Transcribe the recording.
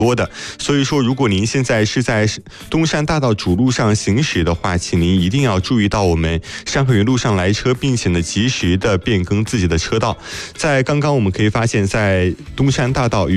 多的，所以说如果您现在是在东山大道主路上行驶的话，请您一定要注意到我们山河云路上来车，并且呢及时的变更自己的车道。在刚刚我们可以发现，在东山大道与